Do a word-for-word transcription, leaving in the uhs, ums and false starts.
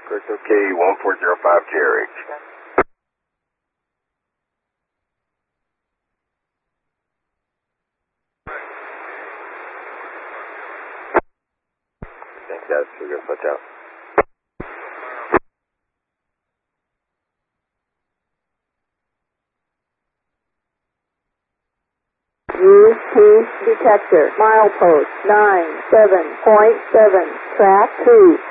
Correct, okay, one four zero five carriage. Thanks, guys. We're going to switch out. U P detector, milepost nine seven point seven, track two.